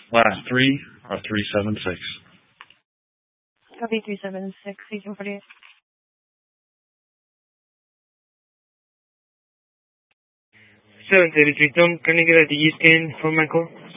Last three are 376. Copy 376, 1848. Can I get a DE scan for Michael?